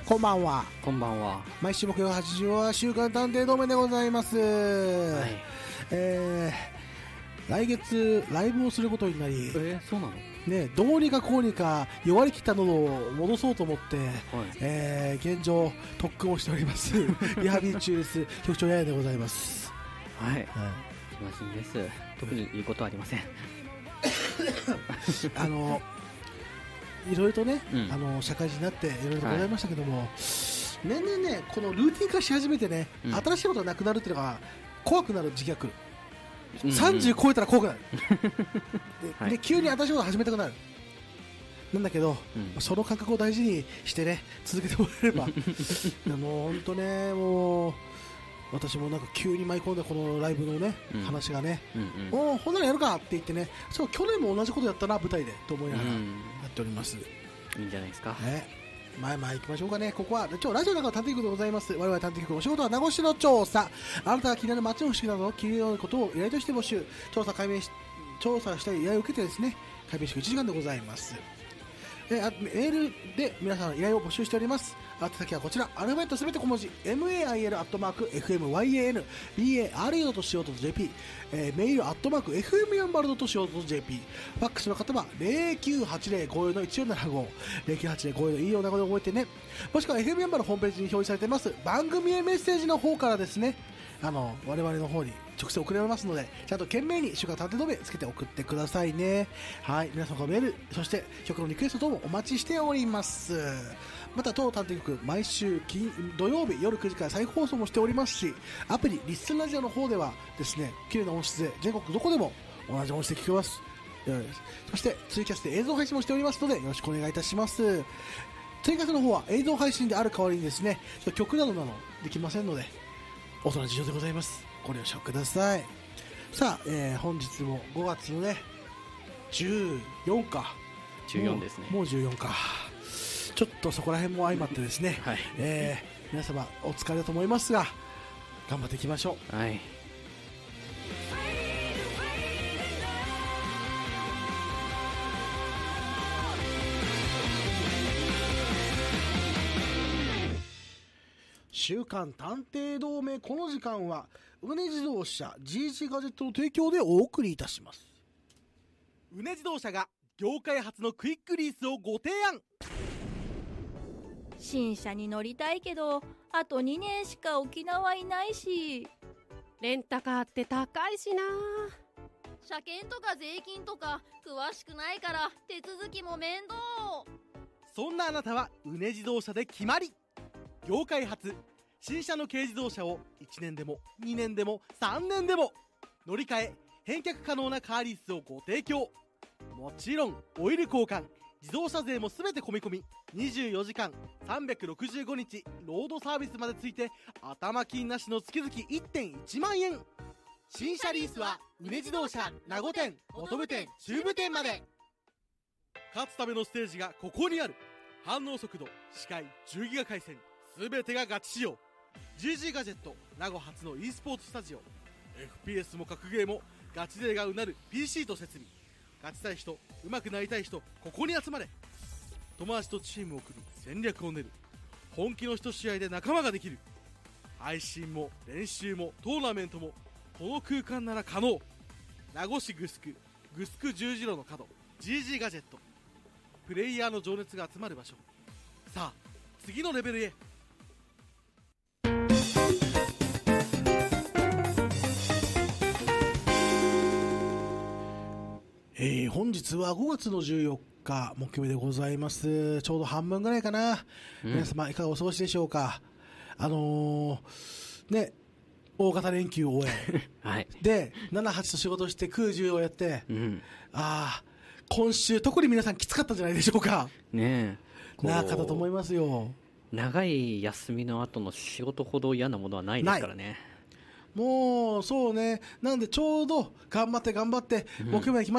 こんばんは。 こんばんは。 毎週木曜8時は週刊探偵同盟でございます。 はい。 来月ライブをすることになり、 そうなの？ ね、どうにかこうにか弱り切った喉を戻そうと思って、はい、現状特訓をしておりますリハビリ中です。局長ややでございます。 はい、暇人です。特に言うことはありませんいろいろとね、社会人になっていろいろとございましたけども、年々ね、このルーティン化し始めてね、新しいことがなくなるっていうのが怖くなる時期が来る。30超えたら怖くなるで急に新しいことを始めたくなる。なんだけど、その感覚を大事にしてね、続けてもらえればもう本当ね、もう私もなんか急に舞い込んだこのライブのね、話がね、ほんならやるかって言ってね、そう去年も同じことやったな舞台でと思いながらやっております。 いいんじゃないですか。 前々行きましょうかね。ここはラジオの中の探偵局でございます。我々探偵局のお仕事は名護市の調査。あなたが気になる街の不思議など気になることを依頼として募集。調査したい依頼を受けてですね、解明して1時間でございます。メールで皆さんの依頼を募集しております。宛先はこちら、アルファベットすべて小文字 mail@fmyaru.co.jp、メール@fmyanbal.co.jp、ファックスの方は 098054-1475 098054-1475で覚えてね。もしくは FM ヤンバルホームページに表示されています番組へメッセージの方からですね、我々の方に直接送れますので、ちゃんと懸命に週刊探偵の目つけて送ってくださいね。はい、皆さんのメール、そして曲のリクエスト等もお待ちしております。また当探偵局毎週土曜日夜9時から再放送もしておりますし、アプリリッスンラジオの方ではですね、綺麗な音質で全国どこでも同じ音質で聞けます。そしてツイキャスで映像配信もしておりますのでよろしくお願いいたします。ツイキャスの方は映像配信である代わりにですね、曲などできませんので大人事情でございます。ご了承ください。さあ、本日も5月のね14か 14ですね。 もう14か。ちょっとそこら辺も相まってですね、皆様お疲れだと思いますが頑張っていきましょう。 はい。 週刊探偵同盟、この時間はうね自動車 GG ガジェットの提供でお送りいたします。 うね自動車が業界初のクイックリースをご提案。 新車に乗りたいけどあと2年しか沖縄いないし、 レンタカーって高いしな。 車検とか税金とか詳しくないから手続きも面倒。 そんなあなたはうね自動車で決まり。業界初新車の軽自動車を1年でも2年でも3年でも乗り換え返却可能なカーリースをご提供。もちろんオイル交換自動車税もすべて込み込み、24時間365日ロードサービスまでついて頭金なしの月々 1.1 万円。新車リースはうね自動車名護店、本部店、中部店まで。勝つためのステージがここにある。反応速度、視界、10ギガ回線、すべてがガチ仕様。 GG ガジェット名護初の e スポーツスタジオ。 FPS も格ゲーもガチ勢がうなる PC と設備。勝ちたい人、上手くなりたい人、ここに集まれ。友達とチームを組み戦略を練る。本気の一試合で仲間ができる。配信も練習もトーナメントもこの空間なら可能。名護市グスク十字路の角 GG ガジェット。プレイヤーの情熱が集まる場所。さあ次のレベルへ。 本日は5月の14日木曜日でございます。ちょうど半分ぐらいかな、皆様いかがお過ごしでしょうか。ね、大型連休を終え、はい、で7、8と仕事して9、10をやって、今週特に皆さんきつかったんじゃないでしょうか。 ねえ、 なかったと思いますよ。 長い休みの後の仕事ほど嫌なものはないですからね。 もうそうね、なんでちょうど頑張って木曜日まで来ました。